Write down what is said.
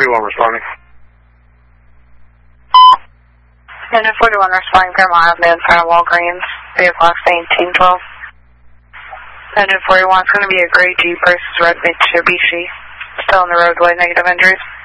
41 responding. Engine 41 responding, Paramount Avenue in front of Walgreens, vehicle last 1812. Engine 41, it's going to be a gray Jeep versus red Mitsubishi. Still on the roadway, negative injuries.